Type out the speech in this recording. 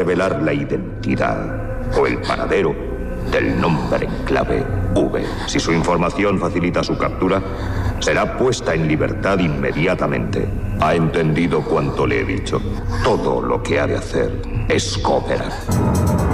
revelar la identidad o el paradero del nombre en clave V. Si su información facilita su captura, será puesta en libertad inmediatamente. ¿Ha entendido cuanto le he dicho? Todo lo que ha de hacer es cooperar.